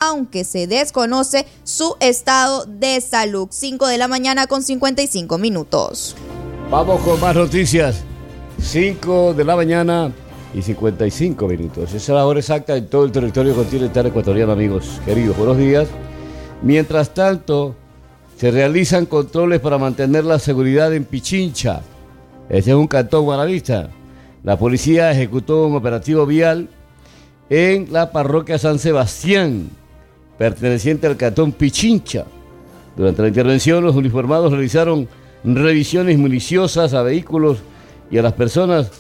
aunque se desconoce su estado de salud. 5 de la mañana con 55 minutos. Vamos con más noticias. 5 de la mañana y 55 minutos. Esa es la hora exacta en todo el territorio continental ecuatoriano, amigos queridos. Buenos días. Mientras tanto, se realizan controles para mantener la seguridad en Pichincha. Ese es un cantón guaravista. La policía ejecutó un operativo vial en la parroquia San Sebastián, perteneciente al cantón Pichincha. Durante la intervención, los uniformados realizaron revisiones minuciosas a vehículos y a las personas